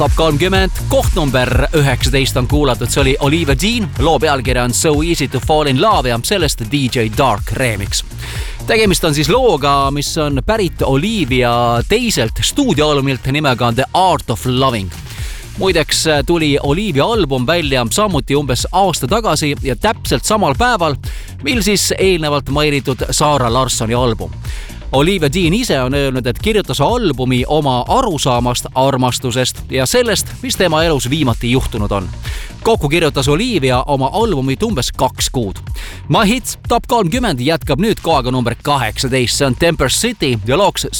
Top 30, koht number 19 on kuulatud, see oli Olivia Dean, loo pealkirja on So Easy to Fall in Love ja sellest DJ Dark remix. Tegemist on siis looga, mis on pärit Olivia teiselt stuudioalbumilt nimega The Art of Loving. Muideks tuli Olivia album välja samuti umbes aasta tagasi ja täpselt samal päeval, mil siis eelnevalt mainitud Sara Larssoni album. Olivia Dean ise on öelnud, et kirjutas albumi oma arusaamast armastusest ja sellest, mis tema elus viimati juhtunud on. Kokku kirjutas Olivia oma albumit umbes 2 kuud. My Hits Top 30 jätkab nüüd kohaga number 18, see on Temper City ja looks